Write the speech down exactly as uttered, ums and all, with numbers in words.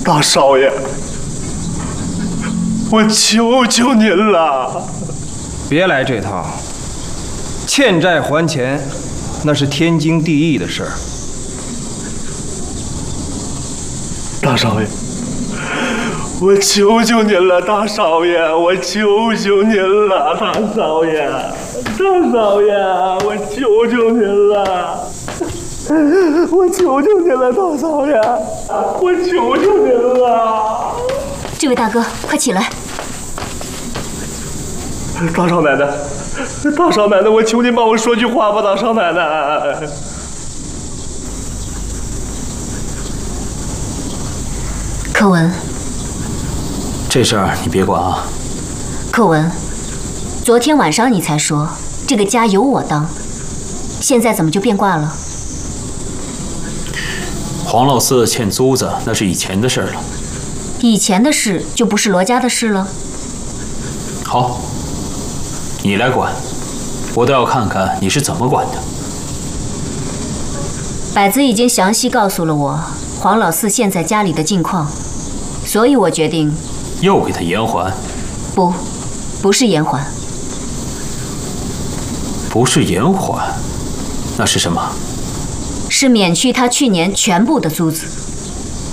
大少爷，我求求您了， 别来这套。欠债还钱，那是天经地义的事儿。 大少爷，我求求您了，大少爷，我求求您了，大少爷，大少爷，我求求您了。 我求求您了，大少爷！我求求您了！ 这位大哥，快起来！ 大少奶奶，大少奶奶，我求您帮我说句话吧，大少奶奶。 柯文， 这事儿你别管啊。 柯文，昨天晚上你才说这个家由我当，现在怎么就变卦了？ 黄老四欠租子，那是以前的事了。 以前的事就不是罗家的事了。 好，你来管，我倒要看看你是怎么管的。 百子已经详细告诉了我黄老四现在家里的近况，所以我决定又给他延缓。 不，不是延缓。 不是延缓，那是什么？ 是免去他去年全部的租子。